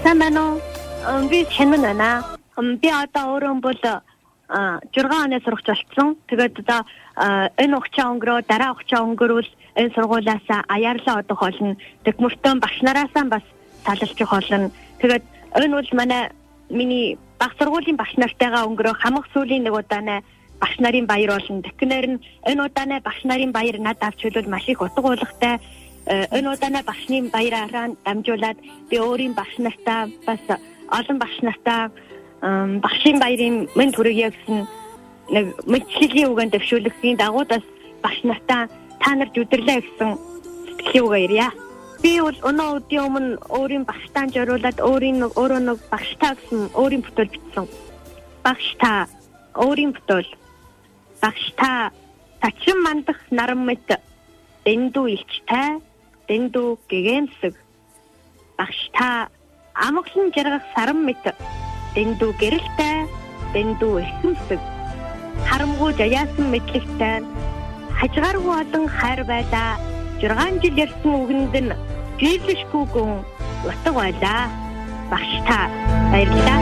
сайн байна уу? Би Шанан байна. Би одоо өөрөө бол 6 оны сурагч болсон. Тэгээд одоо энэ хугацаа өнгөрөө дараа хугацаа өнгөрүүл энэ сургуулиас аяарлаа одох болно. Тэгмөртөө багш нараасаа бас салалчих болно. Тэгээд энэ бол миний баг сургуулийн багш нартайгаа өнгөрөө хамаг сүүлийн нэг удаанаа багш нарын баяр болно. Тэгэхээр энэ удаанаа багш нарын баяр надад авч хөлвөл маш их утга уулгатай. Энэ удаанаа багшны баяраараа дамжуулаад би өөрийн багш нартаа бас олон багш нартаа багшийн баярын мэнд хүргэе гэсэн нэг мэдчилгийн үгэнд дэвшүүлэхийн дагуу бас багш нартаа та нарт өдөрлөө гэсэн сэтгэлийн үг ярья. Би бол өнөө өдийн өмнө өөрийн багштаа зориулаад өөрөө нэг багштаа гэсэн өөрийн бүтээл бичсэн. Багштаа өөрийн бүтээл. Багштаа тачин мандах наран мэт дэндүү илчтэй дэндүү гэгээнсэг. Багштаа амгалан жаргах саран мэт дэндүү гэрэлтэй дэндүү эрхэмсэг. Харамгүй жаяасан мэдлэгтэй хажгааргүй олон хайр байлаа. 6 жил ярьсан үгэнд нь жийлэшгүй гүн утга байлаа. Багштаа баярлалаа.